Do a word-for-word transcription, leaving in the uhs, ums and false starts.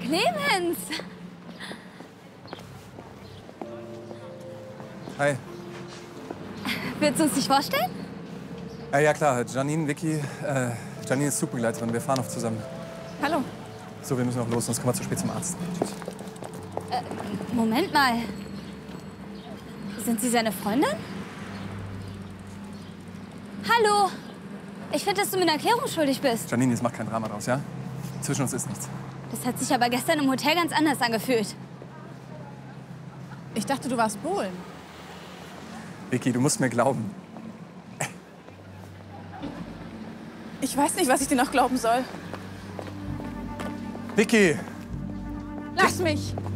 Clemens! Hi. Willst du uns dich vorstellen? Ja, ja klar, Janine, Vicky. Äh, Janine ist Zugbegleiterin, wir fahren oft zusammen. Hallo. So, wir müssen auch los, sonst kommen wir zu spät zum Arzt. Tschüss. Äh, Moment mal. Sind Sie seine Freundin? Hallo. Ich finde, dass du mir eine Erklärung schuldig bist. Janine, jetzt mach kein Drama draus, ja? Zwischen uns ist nichts. Das hat sich aber gestern im Hotel ganz anders angefühlt. Ich dachte, du warst Bohlen. Vicky, du musst mir glauben. Ich weiß nicht, was ich dir noch glauben soll. Vicky! Lass mich!